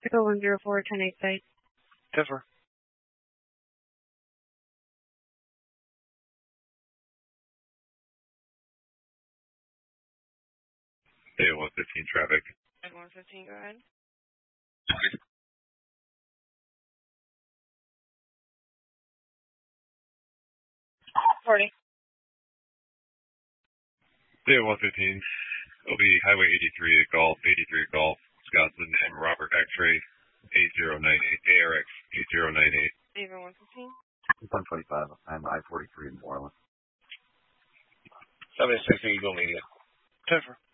Echo 104, 10-8 site. Denver. Hey, 115 traffic. 115, go ahead. 40. Hey, 115. It'll be Highway 83 at Gulf, 83 at Gulf, Wisconsin, and Robert X-ray 8098, ARX 8098. Even 115. 125. I'm I-43 in New Orleans. 76 Eagle Media. Denver.